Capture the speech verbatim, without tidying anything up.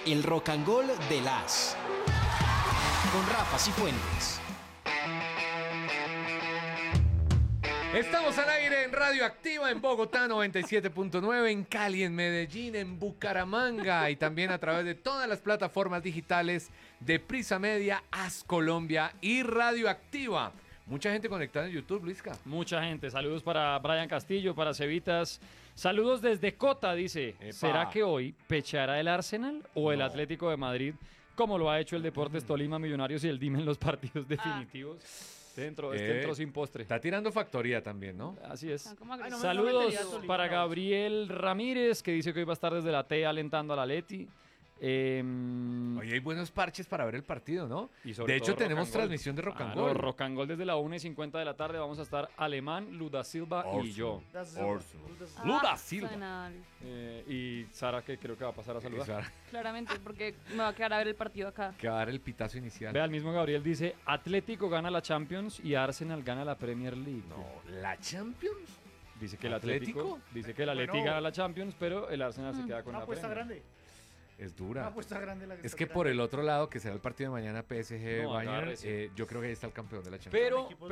El Rock and Roll de las con Rafa Cifuentes. Estamos al aire en Radio Activa en Bogotá noventa y siete punto nueve, en Cali, en Medellín, en Bucaramanga y también a través de todas las plataformas digitales de Prisa Media, As Colombia y Radio Activa. Mucha gente conectada en YouTube, Luisca. Mucha gente. Saludos para Brian Castillo, para Cevitas. Saludos desde Cota, dice. Epa. ¿Será que hoy pechará el Arsenal o el No. Atlético de Madrid, como lo ha hecho el Deportes Tolima, Millonarios y el D I M en los partidos definitivos? Dentro, este Eh, entró sin postre. Está tirando factoría también, ¿no? Así es. Ah, ¿cómo agresivos? Ay, no me- Saludos no metería a Tolima, para no. Gabriel Ramírez, que dice que hoy va a estar desde la T alentando a la Leti. Eh, Hoy hay buenos parches para ver el partido, ¿no? y sobre De todo hecho, Rock tenemos and Roll. transmisión de Rock and Claro, Roll. Rock and Roll desde la una y cincuenta de la tarde. Vamos a estar Alemán, Luda Silva y yo. Das- Orso. das- Luda Silva. Arsenal. Eh, y Sara, que creo que va a pasar a saludar. Eso, Claramente, porque me va a quedar a ver el partido acá. que va a dar el pitazo inicial. Vea, el mismo Gabriel dice, Atlético gana la Champions y Arsenal gana la Premier League. No, ¿la Champions? Dice que el ¿Atlético? Atlético, dice que el Atlético Bueno. gana la Champions, pero el Arsenal se queda con Una la apuesta Premier. grande. Es Una dura. apuesta grande la que Es está que tirando. por el otro lado, que será el partido de mañana P S G No, Bayern, agárrese. eh, yo creo que ahí está el campeón de la Champions. Pero, Equipos